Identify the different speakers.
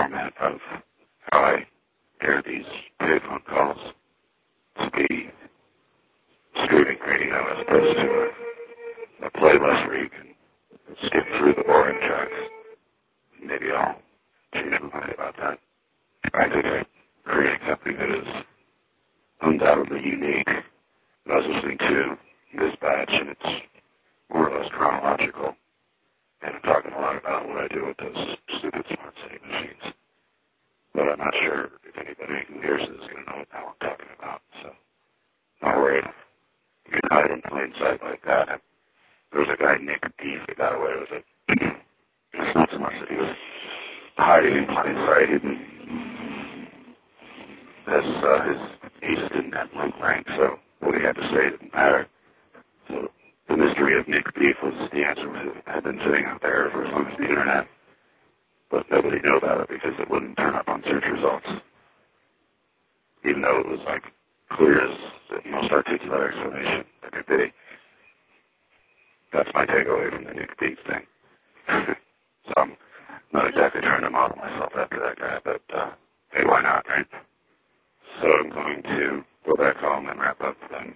Speaker 1: format of how I hear these payphone calls to be streaming radio as opposed to a playlist where you can skip through the boring tracks. Maybe I'll change my mind about that. I think I create something that is undoubtedly unique. I was listening to this batch, and it's more or less chronological. And I'm talking a lot about what I do with those stupid smart city machines. But I'm not sure if anybody who hears this is going to know what the hell I'm talking about. So, not worried. You can hide in plain sight like that. There was a guy, Nick Dees, that got away with it. It's not so much that he was hiding in plain sight. He just didn't have link rank, so what he had to say didn't matter. So the mystery of Nick Beef was the answer had been sitting out there for as long as the internet, but nobody knew about it because it wouldn't turn up on search results, even though it was like clear as the most articulate explanation that could be. That's my takeaway from the Nick Beef thing. So I'm not exactly trying to model myself after that guy, but hey, why not, right? So I'm going to go back home and wrap up and